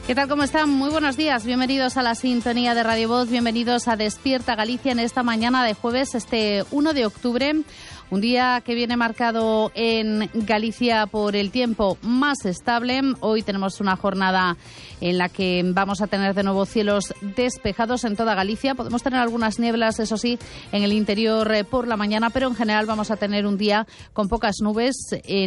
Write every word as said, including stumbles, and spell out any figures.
¿Qué tal? ¿Cómo están? Muy buenos días. Bienvenidos a la sintonía de Radio Voz. Bienvenidos a Despierta Galicia en esta mañana de jueves, este uno de octubre. Un día que viene marcado en Galicia por el tiempo más estable. Hoy tenemos una jornada en la que vamos a tener de nuevo cielos despejados en toda Galicia. Podemos tener algunas nieblas, eso sí, en el interior por la mañana, pero en general vamos a tener un día con pocas nubes. En